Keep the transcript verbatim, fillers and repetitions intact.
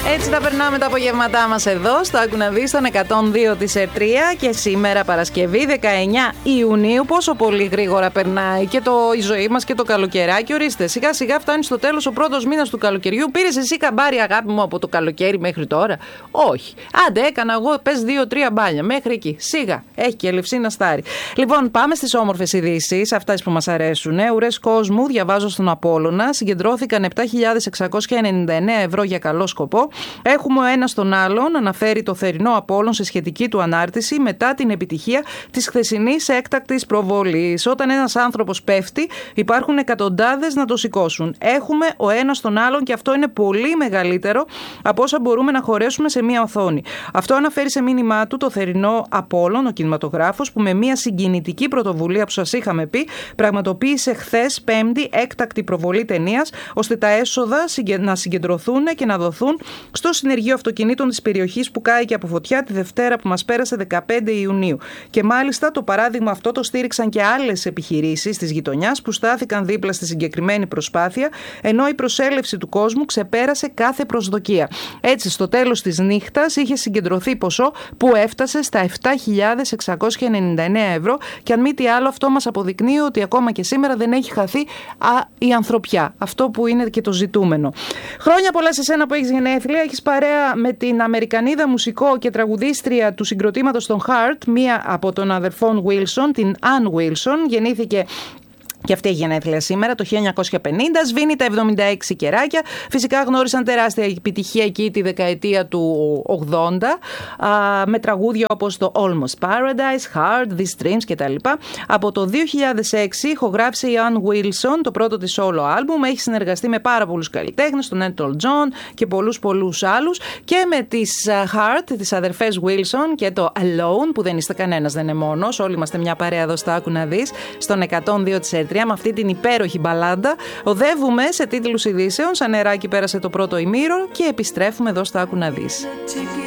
Έτσι τα περνάμε τα απογευματά μας εδώ στο Άκου να δεις, στον εκατόν δύο της Ερτρία, και σήμερα Παρασκευή δεκαεννιά Ιουνίου. Πόσο πολύ γρήγορα περνάει και το, η ζωή μας και το καλοκαιράκι. Ορίστε, σιγά σιγά φτάνει στο τέλος ο πρώτος μήνας του καλοκαιριού. Πήρες εσύ καμπάρι, αγάπη μου, από το καλοκαίρι μέχρι τώρα? Όχι. Άντε, έκανα εγώ πες δύο-τρία μπάνια μέχρι εκεί. Σίγα, έχει και Ελευσίνα Στάρι. Λοιπόν, πάμε στις όμορφες ειδήσεις, αυτές που μας αρέσουν. Ουρές κόσμου, διαβάζω στον Απόλλωνα, συγκεντρώθηκαν επτά χιλιάδες εξακόσια ενενήντα εννέα ευρώ για καλό σκοπό. Έχουμε ο ένας τον άλλον, αναφέρει το θερινό Απόλλων σε σχετική του ανάρτηση μετά την επιτυχία της χθεσινής έκτακτης προβολής. Όταν ένας άνθρωπος πέφτει, υπάρχουν εκατοντάδες να το σηκώσουν. Έχουμε ο ένας τον άλλον και αυτό είναι πολύ μεγαλύτερο από όσα μπορούμε να χωρέσουμε σε μία οθόνη. Αυτό αναφέρει σε μήνυμά του το θερινό Απόλλων, ο κινηματογράφος, που με μία συγκινητική πρωτοβουλία που σας είχαμε πει, πραγματοποίησε χθες Πέμπτη έκτακτη προβολή ταινίας, ώστε τα έσοδα να συγκεντρωθούν και να δοθούν στο συνεργείο αυτοκινήτων της περιοχής που κάηκε από φωτιά τη Δευτέρα που μας πέρασε δεκαπέντε Ιουνίου. Και μάλιστα το παράδειγμα αυτό το στήριξαν και άλλες επιχειρήσεις της γειτονιάς που στάθηκαν δίπλα στη συγκεκριμένη προσπάθεια, ενώ η προσέλευση του κόσμου ξεπέρασε κάθε προσδοκία. Έτσι, στο τέλος της νύχτας είχε συγκεντρωθεί ποσό που έφτασε στα επτά χιλιάδες εξακόσια ενενήντα εννέα ευρώ, και αν μη τι άλλο, αυτό μας αποδεικνύει ότι ακόμα και σήμερα δεν έχει χαθεί α, η ανθρωπιά. Αυτό που είναι και το ζητούμενο. Χρόνια πολλά σε σένα που έχεις γενέθλια. Έχεις παρέα με την Αμερικανίδα μουσικό και τραγουδίστρια του συγκροτήματος των Heart, μία από των αδερφών Wilson, την Ann Wilson. Γεννήθηκε και αυτή έχει γενέθλια σήμερα, το χίλια εννιακόσια πενήντα, σβήνει τα εβδομήντα έξι κεράκια. Φυσικά γνώρισαν τεράστια επιτυχία εκεί τη δεκαετία του ογδόντα, α, με τραγούδια όπως το Almost Paradise, Hard, These Dreams κτλ. Από το δύο χιλιάδες έξι ηχογράφησε η Ann Wilson το πρώτο της solo άλμπουμ. Έχει συνεργαστεί με πάρα πολλούς καλλιτέχνες, τον Elton John και πολλούς πολλούς άλλους. Και με τις Heart, τις αδερφές Wilson, και το Alone, που δεν είστε κανένας, δεν είναι μόνος. Όλοι είμαστε μια παρέα εδώ στο Άκου να δεις, στον εκατόν δύο της Ερτρία, με αυτή την υπέροχη μπαλάντα. Οδεύουμε σε τίτλους ειδήσεων. Σαν νεράκι πέρασε το πρώτο ημίρο και επιστρέφουμε εδώ στο Άκου να δεις.